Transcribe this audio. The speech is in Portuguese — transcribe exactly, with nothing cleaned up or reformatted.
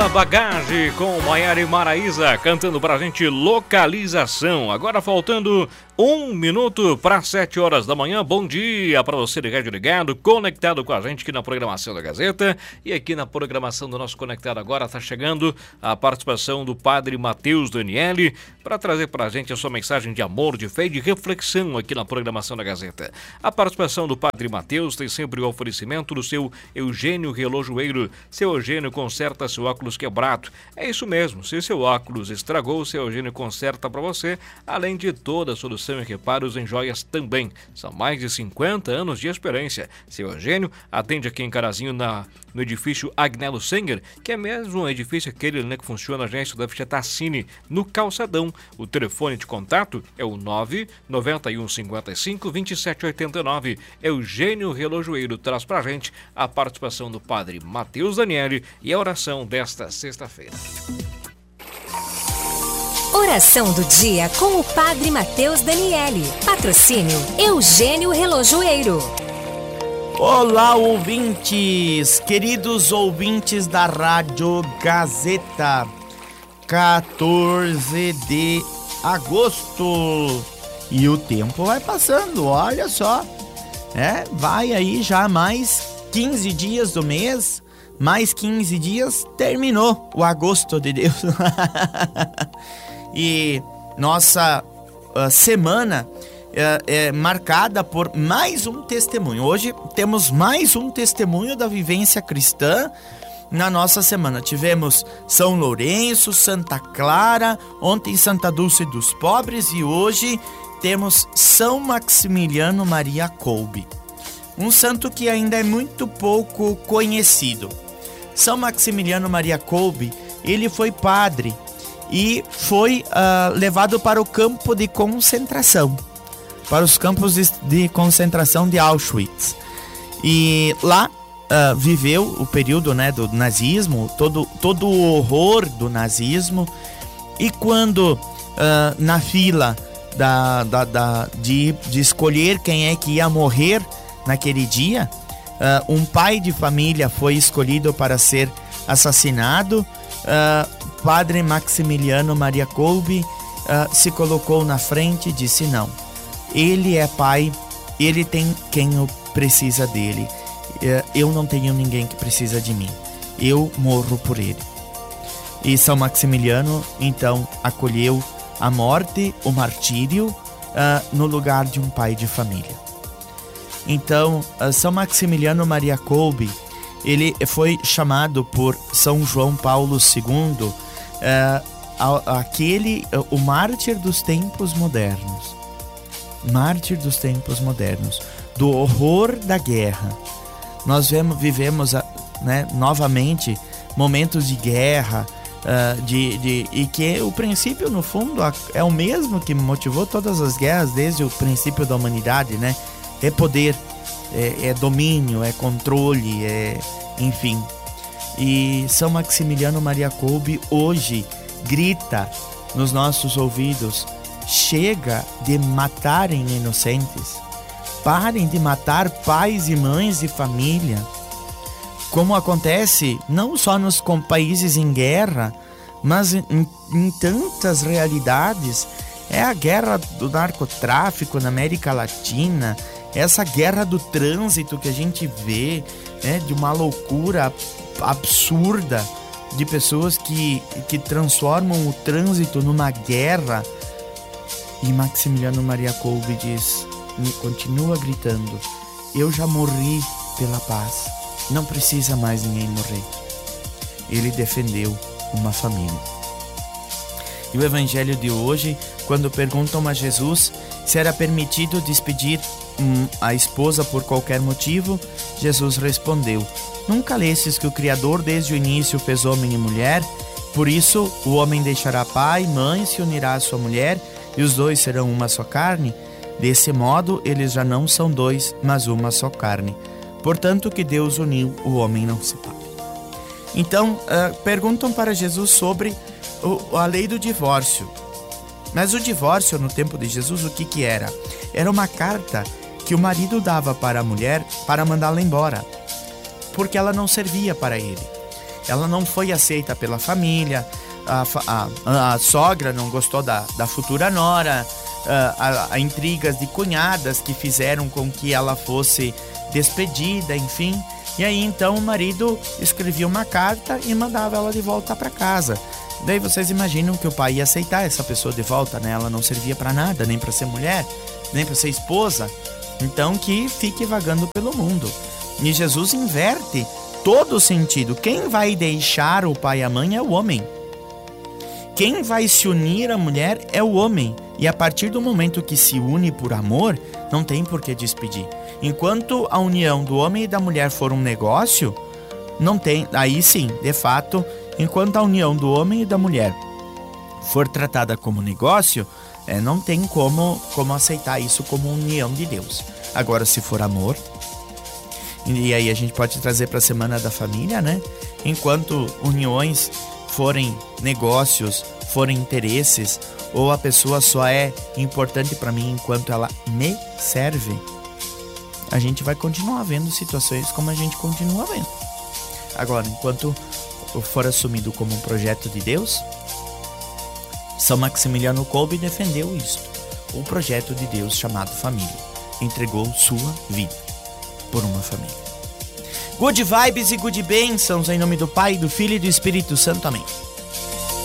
Na bagagem com Maiara e Maraísa cantando pra gente Localização. Agora faltando um minuto para sete horas da manhã. Bom dia para você de rádio ligado, conectado com a gente aqui na programação da Gazeta. E aqui na programação do nosso Conectado Agora está chegando a participação do Padre Matheus Daniele para trazer para a gente a sua mensagem de amor, de fé e de reflexão aqui na programação da Gazeta. A participação do Padre Matheus tem sempre o oferecimento do seu Eugênio Relojoeiro. Seu Eugênio conserta seu óculos quebrado. É isso mesmo, se seu óculos estragou, seu Eugênio conserta para você, além de toda a solução e reparos em joias também. São mais de cinquenta anos de experiência. Seu Eugênio atende aqui em Carazinho na, no edifício Agnello Senger, que é mesmo um edifício aquele, né, que funciona na agência da Fiatacini, no Calçadão. O telefone de contato é o nove nove um cinco cinco dois sete oito nove. Eugênio Relojoeiro traz pra gente a participação do Padre Matheus Daniele e a oração desta sexta-feira. Oração do dia com o Padre Matheus Daniele. Patrocínio Eugênio Relojoeiro. Olá, ouvintes, queridos ouvintes da Rádio Gazeta. quatorze de agosto. E o tempo vai passando, olha só. É, vai aí já mais quinze dias do mês. Mais quinze dias, terminou o agosto de Deus. E nossa uh, semana uh, é marcada por mais um testemunho. Hoje temos mais um testemunho da vivência cristã na nossa semana. Tivemos São Lourenço, Santa Clara, ontem Santa Dulce dos Pobres e hoje temos São Maximiliano Maria Kolbe. Um santo que ainda é muito pouco conhecido. São Maximiliano Maria Kolbe, ele foi padre e foi uh, levado para o campo de concentração, para os campos de, de concentração de Auschwitz. E lá uh, viveu o período, né, do nazismo, todo, todo o horror do nazismo. E quando uh, na fila da, da, da, de, de escolher quem é que ia morrer naquele dia, uh, um pai de família foi escolhido para ser assassinado. Uh, Padre Maximiliano Maria Kolbe uh, se colocou na frente e disse: não, ele é pai, ele tem quem precisa dele, uh, eu não tenho ninguém que precisa de mim, eu morro por ele. E São Maximiliano então acolheu a morte, o martírio, uh, no lugar de um pai de família. Então uh, São Maximiliano Maria Kolbe, ele foi chamado por São João Paulo segundo uh, aquele, uh, o mártir dos tempos modernos. Mártir dos tempos modernos, do horror da guerra. Nós vemos, vivemos uh, né, novamente momentos de guerra, uh, de, de, e que o princípio, no fundo, é o mesmo que motivou todas as guerras desde o princípio da humanidade, né? É poder. É, é domínio, é controle, é, enfim. E São Maximiliano Maria Kolbe hoje grita nos nossos ouvidos: chega de matarem inocentes, parem de matar pais e mães de família, como acontece não só nos com países em guerra, mas em, em tantas realidades. É a guerra do narcotráfico na América Latina, essa guerra do trânsito que a gente vê, né, de uma loucura absurda de pessoas que, que transformam o trânsito numa guerra. E Maximiliano Maria Kolbe diz, continua gritando: eu já morri pela paz, não precisa mais ninguém morrer. Ele defendeu uma família. E o evangelho de hoje, quando perguntam a Jesus se era permitido despedir hum, a esposa por qualquer motivo, Jesus respondeu: nunca lestes que o Criador desde o início fez homem e mulher? Por isso o homem deixará pai e mãe, se unirá à sua mulher, e os dois serão uma só carne. Desse modo eles já não são dois, mas uma só carne. Portanto, que Deus uniu, o homem não separe. Então uh, perguntam para Jesus sobre o, a lei do divórcio. Mas o divórcio no tempo de Jesus, o que que era? Era uma carta que o marido dava para a mulher para mandá-la embora, porque ela não servia para ele. ela não foi aceita pela família, a, a, a sogra não gostou da, da futura nora, a, a, a intrigas de cunhadas que fizeram com que ela fosse despedida, enfim. E aí então o marido escrevia uma carta e mandava ela de volta para casa. Daí vocês imaginam que o pai ia aceitar essa pessoa de volta, né? Ela não servia para nada, nem para ser mulher, nem para ser esposa. Então que fique vagando pelo mundo. E Jesus inverte todo o sentido. Quem vai deixar o pai e a mãe é o homem. Quem vai se unir à mulher é o homem. E a partir do momento que se une por amor, não tem por que despedir. Enquanto a união do homem e da mulher for um negócio, não tem, aí sim, de fato, enquanto a união do homem e da mulher for tratada como negócio, é, não tem como, como aceitar isso como união de Deus. Agora, se for amor, e aí a gente pode trazer para a Semana da Família, né? Enquanto uniões forem negócios, forem interesses, ou a pessoa só é importante para mim enquanto ela me serve, a gente vai continuar vendo situações como a gente continua vendo. Agora, enquanto for assumido como um projeto de Deus, São Maximiliano Kolbe defendeu isto, o projeto de Deus chamado família. Entregou sua vida por uma família. Good vibes e good bênçãos em nome do Pai, do Filho e do Espírito Santo. Amém.